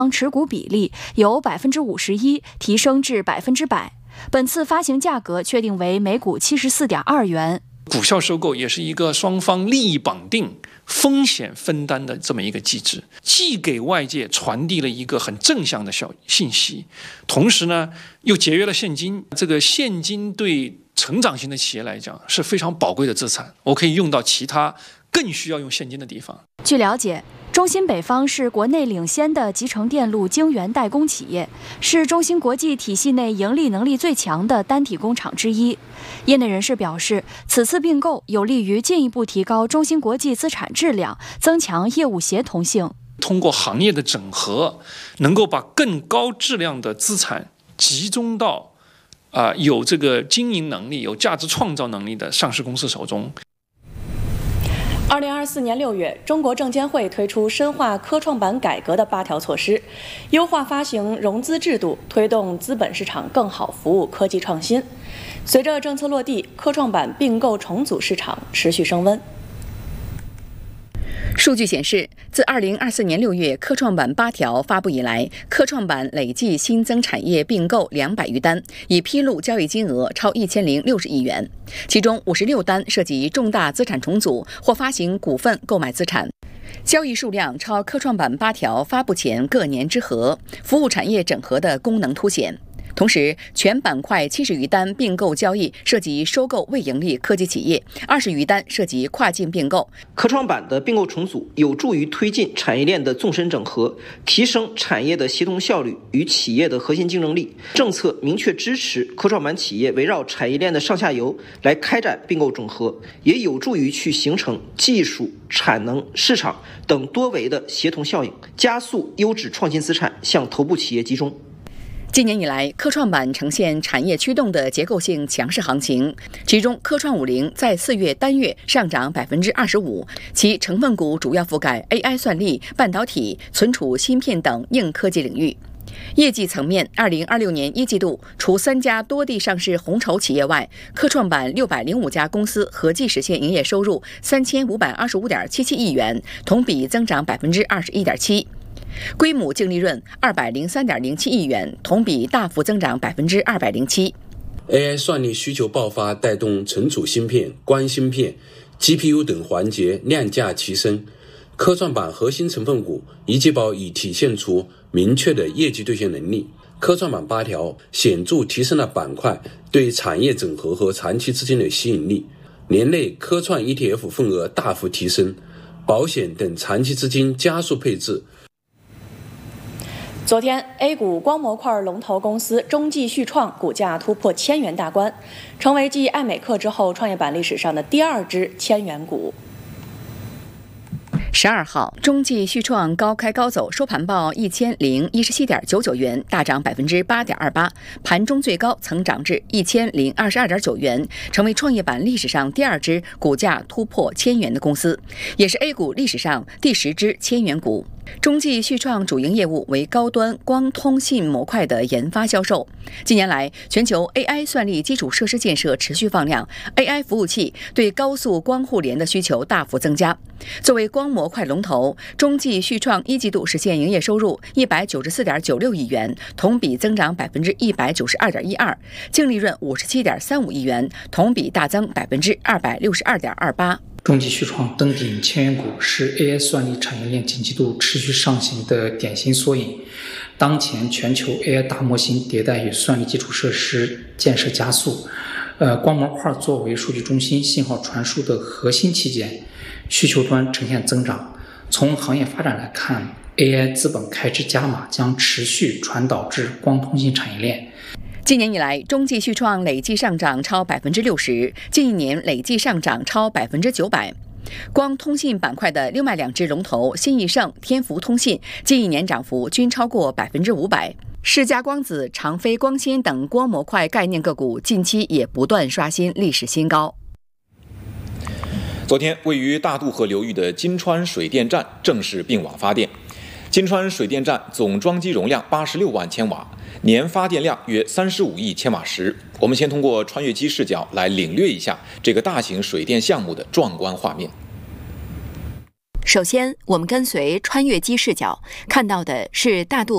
持股比例由51%提升至100%。本次发行价格确定为每股74.2元。 股票收购也是一个双方利益绑定、风险分担的这么一个机制，既给外界传递了一个很正向的信息，同时呢又节约了现金。这个现金对成长型的企业来讲是非常宝贵的资产，我可以用到其他更需要用现金的地方。 据了解，中芯北方是国内领先的集成电路晶圆代工企业，是中芯国际体系内盈利能力最强的单体工厂之一。业内人士表示，此次并购有利于进一步提高中芯国际资产质量，增强业务协同性。 通过行业的整合，能够把更高质量的资产集中到有这个经营能力、有价值创造能力的上市公司手中。 2024年6月，中国证监会推出深化科创板改革的8条措施，优化发行融资制度，推动资本市场更好服务科技创新。随着政策落地，科创板并购重组市场持续升温。 数据显示，自2024年6月科创板8条发布以来，科创板累计新增产业并购200余单，已披露交易金额超1060亿元，其中56单涉及重大资产重组或发行股份购买资产，交易数量超科创板8条发布前各年之和，服务产业整合的功能凸显。同时，全板块70余单并购交易涉及收购未盈利科技企业，20余单涉及跨境并购。 科创板的并购重组有助于推进产业链的纵深整合，提升产业的协同效率与企业的核心竞争力。政策明确支持科创板企业围绕产业链的上下游来开展并购整合，也有助于去形成技术、产能、市场等多维的协同效应，加速优质创新资产向头部企业集中。 今年以来，科创板呈现产业驱动的结构性强势行情，其中科创50在4月单月上涨25%，其成分股主要覆盖 AI 算力、半导体、存储芯片等硬科技领域。业绩层面，2026年1季度，除3家多地上市红筹企业外，科创板605家公司合计实现营业收入3525.77亿元，同比增长21.7%。归母净利润203.07亿元，同比大幅增长207%。 AI 算力需求爆发，带动存储芯片、光芯片、GPU 等环节量价齐升。科创板核心成分股一季报已体现出明确的业绩兑现能力。科创板8条显著提升了板块对产业整合和长期资金的吸引力，年内科创 ETF 份额大幅提升，保险等长期资金加速配置。 昨天 ，A 股光模块龙头公司中继旭创股价突破1000元大关，成为继爱美克之后创业板历史上的第2只1000元股。 12号，中继旭创高开高走，收盘报1017.99元，大涨8.28%，盘中最高曾涨至1022.9元，成为创业板历史上第2只股价突破1000元的公司，也是 A 股历史上第10只1000元股。中继旭创主营业务为高端光通信模块的研发销售。近年来，全球 AI 算力基础设施建设持续放量 ，AI 服务器对高速光互联的需求大幅增加。作为光模块龙头，中继旭创1季度实现营业收入194.96亿元，同比增长192.12%，净利润57.35亿元，同比大增262.28%。 中继旭创登顶1000元股，是 AI 算力产业链景气度持续上行的典型缩影。当前全球 AI 大模型迭代与算力基础设施建设加速，光模块作为数据中心信号传输的核心器件，需求端呈现增长。从行业发展来看， AI 资本开支加码将持续传导至光通信产业链。 今年以来，中继旭创累计上涨超60%，近1年累计上涨超900%。光通信板块的另外2只龙头新易盛、天福通信，近1年涨幅均超过500%。世嘉光子、长飞光纤等光模块概念个股近期也不断刷新历史新高。 昨天，位于大渡河流域的金川水电站正式并网发电。金川水电站总装机容量86万千瓦，年发电量约35亿千瓦时。我们先通过穿越机视角来领略一下这个大型水电项目的壮观画面。 首先，我们跟随穿越机视角看到的是大渡